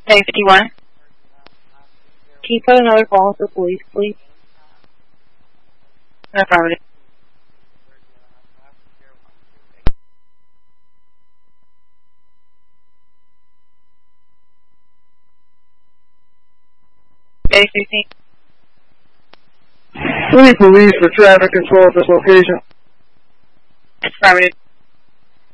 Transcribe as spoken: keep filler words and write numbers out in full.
Day fifty-one. Can you put another call for police, please? Affirmative. Day fifteen. City police for traffic control at this location. Affirmative.